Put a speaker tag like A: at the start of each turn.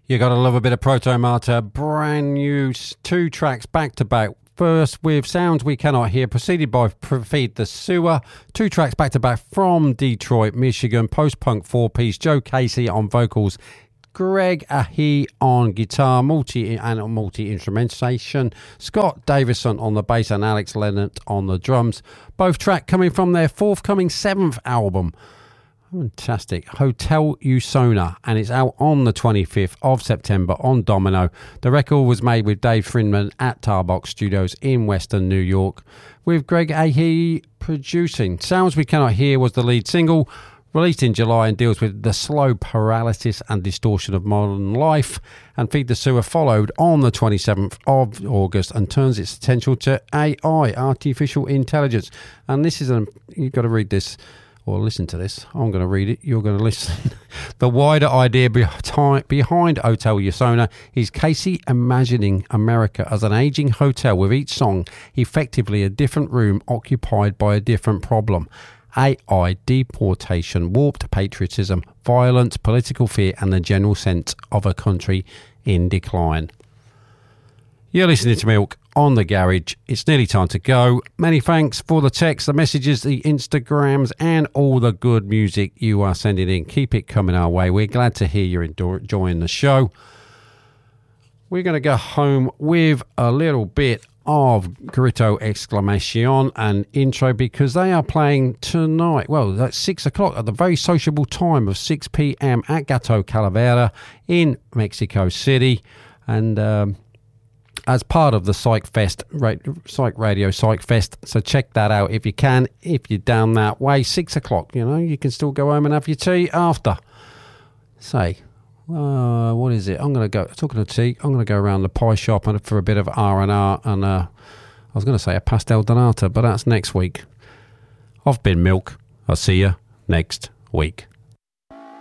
A: You gotta love a bit of Proto Martyr. Brand new 2 tracks back to back. First with Sounds We Cannot Hear, preceded by Feed the Sewer. 2 tracks back to back from Detroit, Michigan. Post-punk 4-piece. Joe Casey on vocals. Greg Ahi on guitar, multi-instrumentation. Scott Davison on the bass and Alex Leonard on the drums. Both tracks coming from their forthcoming 7th album. Fantastic. Hotel Usona, and it's out on the 25th of September on Domino. The record was made with Dave Friedman at Tarbox Studios in Western New York, with Greg Ahi producing. Sounds We Cannot Hear was the lead single, released in July, and deals with the slow paralysis and distortion of modern life. And Feed the Sewer followed on the 27th of August and turns its attention to AI, artificial intelligence. And this is you've got to read this or listen to this. I'm going to read it. You're going to listen. The wider idea behind Hotel Usona is Casey imagining America as an aging hotel, with each song effectively a different room occupied by a different problem. AI, deportation, warped patriotism, violence, political fear, and the general sense of a country in decline. You're listening to Milk on The Garage. It's nearly time to go. Many thanks for the texts, the messages, the Instagrams, and all the good music you are sending in. Keep it coming our way. We're glad to hear you're enjoying the show. We're going to go home with a little bit of Grito Exclamation and intro, because they are playing tonight. Well, that's 6 o'clock at the very sociable time of 6 p.m. at Gato Calavera in Mexico City. And as part of the Psych Fest, Psych Radio Psych Fest. So check that out if you can. If you're down that way, 6 o'clock, you can still go home and have your tea after. What is it? I'm going to go, talking of tea, I'm going to go around the pie shop and for a bit of R&R and I was going to say a pastel donata, but that's next week. I've been Milk. I'll see you next week.